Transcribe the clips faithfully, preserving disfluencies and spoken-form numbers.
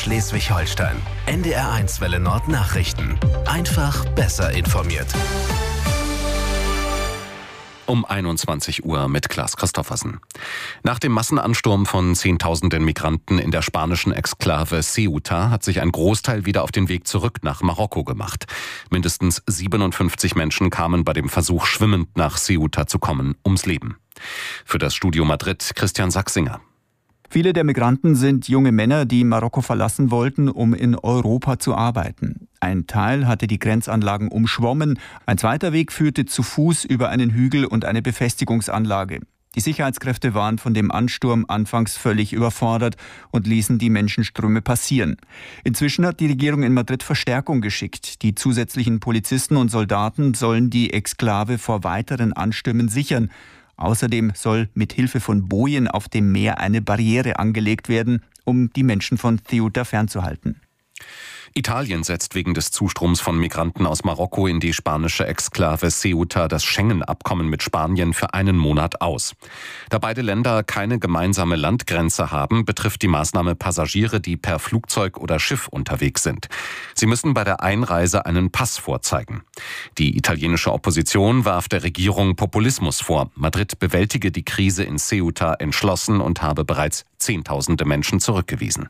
Schleswig-Holstein. N D R eins Welle Nord Nachrichten. Einfach besser informiert. Um einundzwanzig Uhr mit Klaas Christoffersen. Nach dem Massenansturm von Zehntausenden Migranten in der spanischen Exklave Ceuta hat sich ein Großteil wieder auf den Weg zurück nach Marokko gemacht. Mindestens siebenundfünfzig Menschen kamen bei dem Versuch, schwimmend nach Ceuta zu kommen, ums Leben. Für das Studio Madrid Christian Sachsinger. Viele der Migranten sind junge Männer, die Marokko verlassen wollten, um in Europa zu arbeiten. Ein Teil hatte die Grenzanlagen umschwommen, ein zweiter Weg führte zu Fuß über einen Hügel und eine Befestigungsanlage. Die Sicherheitskräfte waren von dem Ansturm anfangs völlig überfordert und ließen die Menschenströme passieren. Inzwischen hat die Regierung in Madrid Verstärkung geschickt. Die zusätzlichen Polizisten und Soldaten sollen die Exklave vor weiteren Anstürmen sichern. Außerdem soll mit Hilfe von Bojen auf dem Meer eine Barriere angelegt werden, um die Menschen von Ceuta fernzuhalten. Italien setzt wegen des Zustroms von Migranten aus Marokko in die spanische Exklave Ceuta das Schengen-Abkommen mit Spanien für einen Monat aus. Da beide Länder keine gemeinsame Landgrenze haben, betrifft die Maßnahme Passagiere, die per Flugzeug oder Schiff unterwegs sind. Sie müssen bei der Einreise einen Pass vorzeigen. Die italienische Opposition warf der Regierung Populismus vor. Madrid bewältige die Krise in Ceuta entschlossen und habe bereits Zehntausende Menschen zurückgewiesen.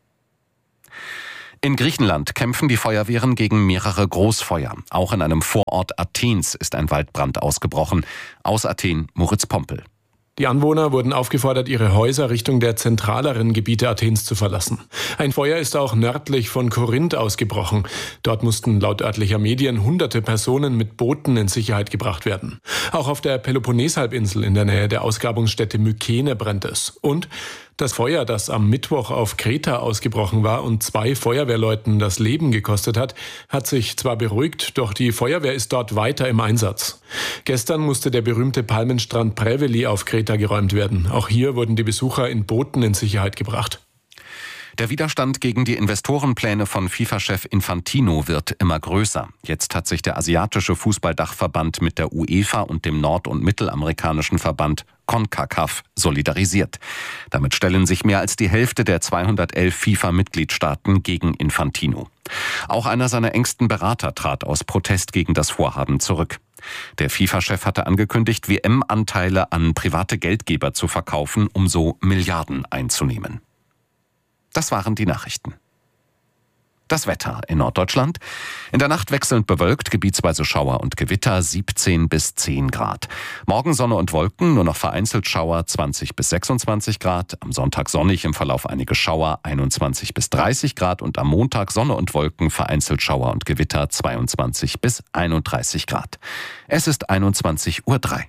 In Griechenland kämpfen die Feuerwehren gegen mehrere Großfeuer. Auch in einem Vorort Athens ist ein Waldbrand ausgebrochen. Aus Athen Moritz Pompel. Die Anwohner wurden aufgefordert, ihre Häuser Richtung der zentraleren Gebiete Athens zu verlassen. Ein Feuer ist auch nördlich von Korinth ausgebrochen. Dort mussten laut örtlicher Medien hunderte Personen mit Booten in Sicherheit gebracht werden. Auch auf der Peloponneshalbinsel in der Nähe der Ausgrabungsstätte Mykene brennt es. Und das Feuer, das am Mittwoch auf Kreta ausgebrochen war und zwei Feuerwehrleuten das Leben gekostet hat, hat sich zwar beruhigt, doch die Feuerwehr ist dort weiter im Einsatz. Gestern musste der berühmte Palmenstrand Preveli auf Kreta geräumt werden. Auch hier wurden die Besucher in Booten in Sicherheit gebracht. Der Widerstand gegen die Investorenpläne von FIFA-Chef Infantino wird immer größer. Jetzt hat sich der asiatische Fußballdachverband mit der UEFA und dem nord- und mittelamerikanischen Verband CONCACAF solidarisiert. Damit stellen sich mehr als die Hälfte der zweihundertelf FIFA-Mitgliedstaaten gegen Infantino. Auch einer seiner engsten Berater trat aus Protest gegen das Vorhaben zurück. Der FIFA-Chef hatte angekündigt, W M-Anteile an private Geldgeber zu verkaufen, um so Milliarden einzunehmen. Das waren die Nachrichten. Das Wetter in Norddeutschland. In der Nacht wechselnd bewölkt, gebietsweise Schauer und Gewitter, siebzehn bis zehn Grad. Morgen Sonne und Wolken, nur noch vereinzelt Schauer, zwanzig bis sechsundzwanzig Grad. Am Sonntag sonnig, im Verlauf einige Schauer, einundzwanzig bis dreißig Grad. Und am Montag Sonne und Wolken, vereinzelt Schauer und Gewitter, zweiundzwanzig bis einunddreißig Grad. Es ist einundzwanzig Uhr drei.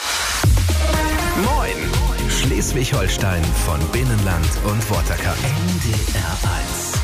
Moin! Schleswig-Holstein von Binnenland und Waterkant. N D R eins.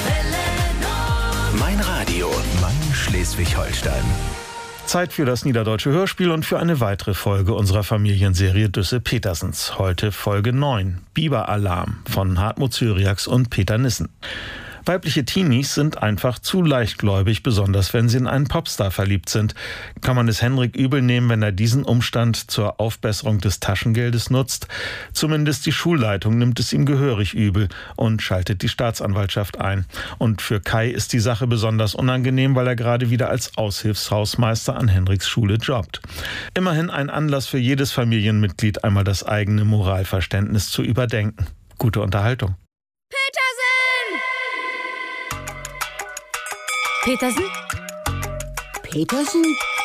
Mein Radio, mein Schleswig-Holstein. Zeit für das Niederdeutsche Hörspiel und für eine weitere Folge unserer Familienserie Düsse Petersens. Heute Folge neun, Biberalarm von Hartmut Cyriax und Peter Nissen. Weibliche Teenies sind einfach zu leichtgläubig, besonders wenn sie in einen Popstar verliebt sind. Kann man es Henrik übel nehmen, wenn er diesen Umstand zur Aufbesserung des Taschengeldes nutzt? Zumindest die Schulleitung nimmt es ihm gehörig übel und schaltet die Staatsanwaltschaft ein. Und für Kai ist die Sache besonders unangenehm, weil er gerade wieder als Aushilfshausmeister an Henriks Schule jobbt. Immerhin ein Anlass für jedes Familienmitglied, einmal das eigene Moralverständnis zu überdenken. Gute Unterhaltung. Petersen? Petersen?